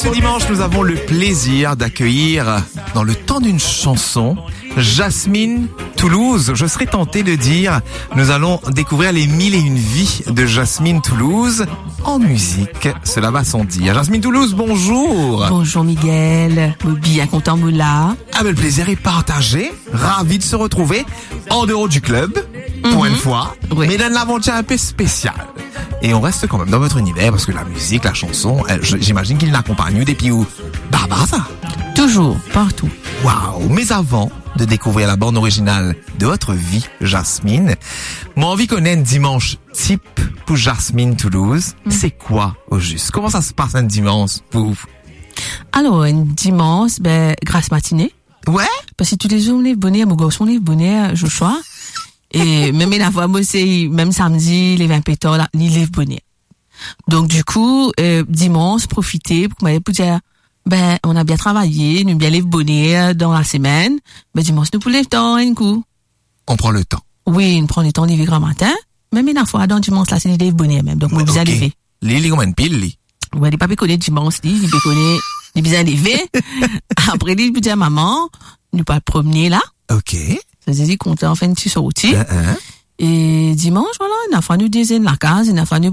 ce dimanche, nous avons le plaisir d'accueillir, dans le temps d'une chanson, Jasmine Toulouse. Je serais tenté de dire, nous allons découvrir les 1001 vies de Jasmine Toulouse en musique. Cela va sans dire. Jasmine Toulouse, bonjour. Bonjour Miguel, bien content de là. Ah ben, le plaisir est partagé. Ravi de se retrouver en dehors du club, pour une fois, Oui. mais dans une aventure un peu spéciale. Et on reste quand même dans votre univers parce que la musique, la chanson, j'imagine qu'il l'accompagne depuis où Barbara, ça. Toujours, partout. Waouh! Mais avant de découvrir la bande originale de votre vie, Jasmine, moi envie qu'on ait un dimanche type pour Jasmine Toulouse. C'est quoi au juste? Comment ça se passe un dimanche pour vous? Alors, un dimanche, grâce matinée. Ouais? Parce que tous les jours, on est bonnet, mon garçon est bonnet, Joshua. Et même la fois, moi, c'est, même samedi, les 20 pétales, là, il lève bonnet. Donc, du coup, dimanche, profiter pour dire, on a bien travaillé, nous bien lève bonnet dans la semaine. Dimanche, nous pour lever temps, un coup. On prend le temps. Oui, on prend le temps de lever grand matin. Même une fois, dans dimanche, là, c'est les lève bonnet, même. Donc, on bien lever. Lili, comment une pile, li? Ouais, il pas connaître dimanche, il peut connaître, il bien lever. Après, il peut dire, maman, nous pas le promener là. Ok. C'est dit qu'on fait une petite sortie. Et dimanche, voilà, il a fallu désigner la case, il a fallu